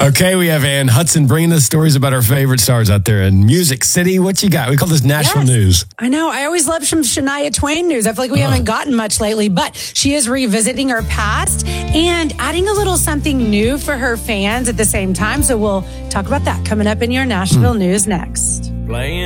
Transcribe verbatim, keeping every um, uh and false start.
Okay, we have Ann Hudson bringing us stories about our favorite stars out there in Music City. What you got? We call this Nashville Yes. News. I know. I always love some Shania Twain news. I feel like we haven't gotten much lately, but she is revisiting her past and adding a little something new for her fans at the same time. So we'll talk about that coming up in your Nashville news next. Playing